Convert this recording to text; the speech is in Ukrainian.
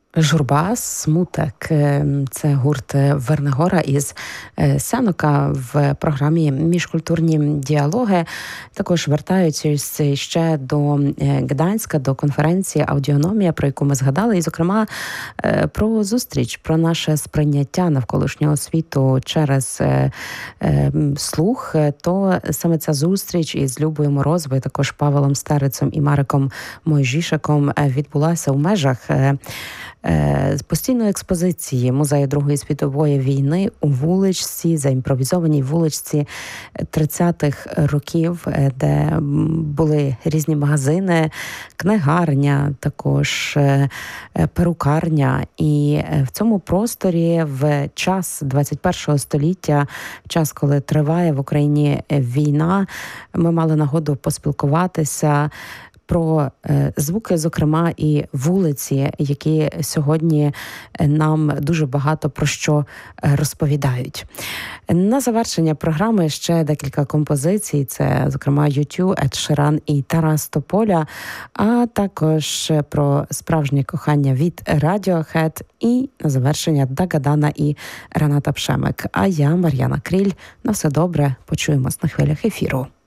Журба, смуток – це гурт Вернигора із Сенока в програмі «Міжкультурні діалоги». Також вертаються ще до Гданська, до конференції «Аудіономія», про яку ми згадали, і, зокрема, про зустріч, про наше сприйняття навколишнього світу через слух. То саме ця зустріч із Любою Морозовою, також Павелом Стерицем і Мариком Мойжішаком відбулася у межах з постійної експозиції Музею Другої світової війни у вуличці, заімпровізованій вуличці 30-х років, де були різні магазини, книгарня, також перукарня. І в цьому просторі в час 21-го століття, в час, коли триває в Україні війна, ми мали нагоду поспілкуватися про звуки, зокрема, і вулиці, які сьогодні нам дуже багато про що розповідають. На завершення програми ще декілька композицій. Це, зокрема, U2, Ед Ширан і Тарас Тополя, а також про справжнє кохання від Radiohead і на завершення Дага Дана і Рената Пшемик. А я, Мар'яна Кріль. На все добре. Почуємось на хвилях ефіру.